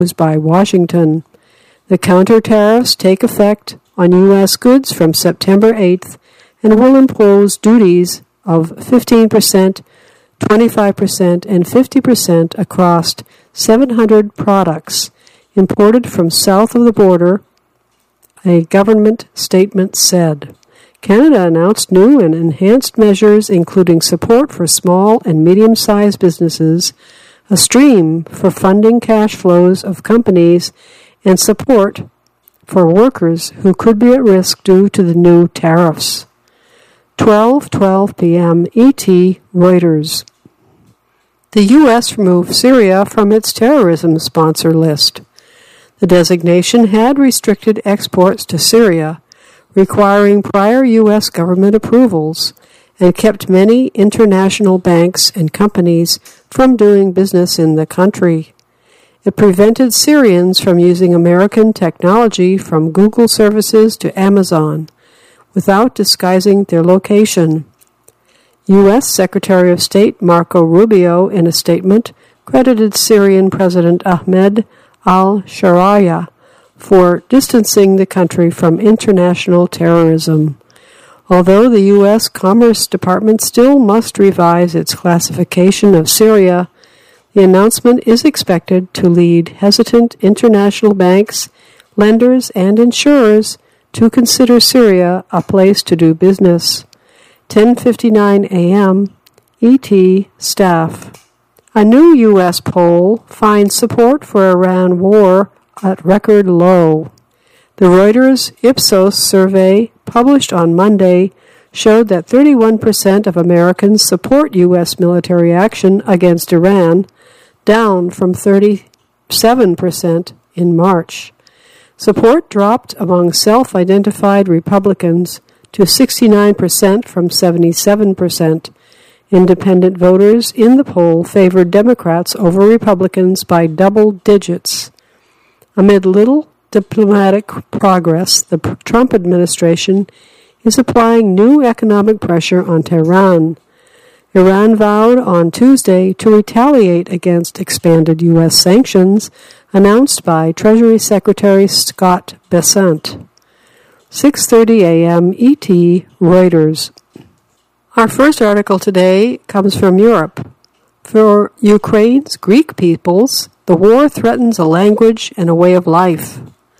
by Washington. The counter tariffs take effect on U.S. goods from September 8th and will impose duties of 15%, 25%, and 50% across 700 products imported from south of the border, a government statement said. Canada announced new and enhanced measures including support for small and medium-sized businesses, a stream for funding cash flows of companies, and support for workers who could be at risk due to the new tariffs. 12:12 p.m. ET, Reuters. The U.S. removed Syria from its terrorism sponsor list. The designation had restricted exports to Syria, requiring prior U.S. government approvals, and kept many international banks and companies from doing business in the country. It prevented Syrians from using American technology from Google services to Amazon, without disguising their location. U.S. Secretary of State Marco Rubio, in a statement, credited Syrian President Ahmed al-Sharia for distancing the country from international terrorism. Although the U.S. Commerce Department still must revise its classification of Syria, the announcement is expected to lead hesitant international banks, lenders, and insurers to consider Syria a place to do business. 10:59 a.m. ET, staff. A new U.S. poll finds support for Iran war at record low. The Reuters Ipsos survey, published on Monday, showed that 31% of Americans support U.S. military action against Iran, down from 37% in March. Support dropped among self-identified Republicans to 69% from 77%. Independent voters in the poll favored Democrats over Republicans by double digits. Amid little diplomatic progress, the Trump administration is applying new economic pressure on Tehran. Iran vowed on Tuesday to retaliate against expanded U.S. sanctions announced by Treasury Secretary Scott Bessent. 6:30 a.m. ET, Reuters. Our first article today comes from Europe. For Ukraine's Greek peoples, the war threatens a language and a way of life.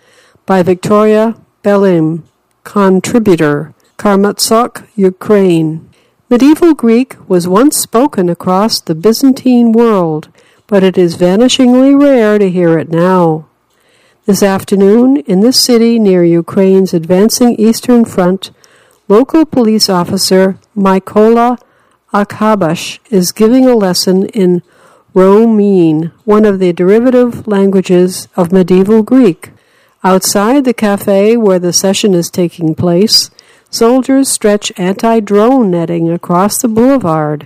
By Victoria Belim, contributor, Karmatsok, Ukraine. Medieval Greek was once spoken across the Byzantine world, but it is vanishingly rare to hear it now. This afternoon, in this city near Ukraine's advancing eastern front, local police officer Mykola Akhabash is giving a lesson in Romene, one of the derivative languages of medieval Greek. Outside the cafe where the session is taking place, soldiers stretch anti-drone netting across the boulevard.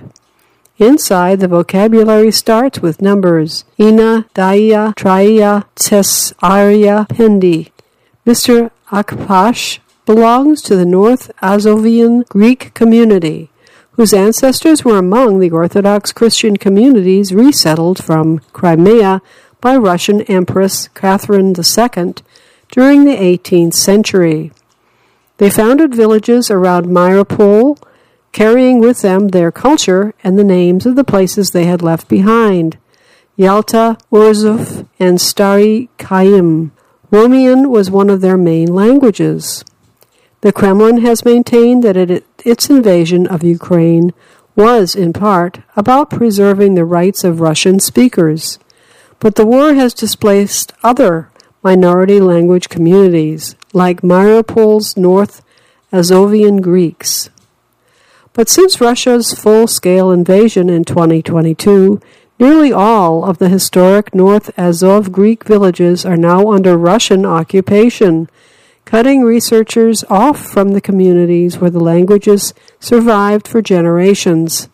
Inside, the vocabulary starts with numbers Ina, Daia, Traia, Tes, Aria, Pendi. Mr. Akhabash belongs to the North Azovian Greek community, whose ancestors were among the Orthodox Christian communities resettled from Crimea by Russian Empress Catherine II during the 18th century. They founded villages around Mariupol, carrying with them their culture and the names of the places they had left behind: Yalta, Urzuf, and Stary Kayim. Romanian was one of their main languages. The Kremlin has maintained that its invasion of Ukraine was, in part, about preserving the rights of Russian speakers. But the war has displaced other minority language communities, like Mariupol's North Azovian Greeks. But since Russia's full-scale invasion in 2022, nearly all of the historic North Azov Greek villages are now under Russian occupation, cutting researchers off from the communities where the languages survived for generations.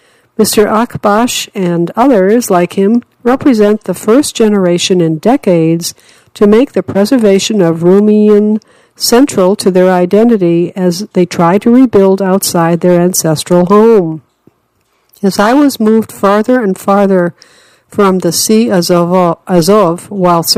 Mr. Akhabash and others like him represent the first generation in decades to make the preservation of Romanian central to their identity as they try to rebuild outside their ancestral home. As I was moved farther and farther from the Sea Azov while